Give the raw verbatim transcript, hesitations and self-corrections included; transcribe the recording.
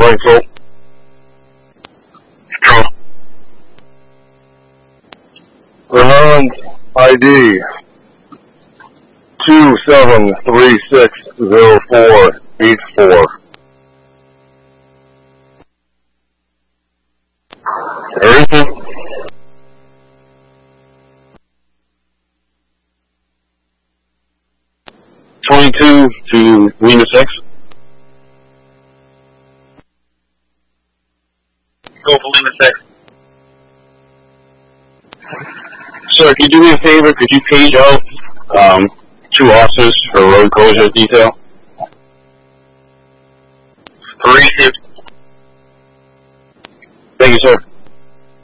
Going full. Control. Vermont I D two seven three six zero four eight four. Everything? twenty-two to Lima six. Go for Lima six. Sir, could you do me a favor? Could you page out um, two officers for road closure detail? Three, two. Thank you, sir.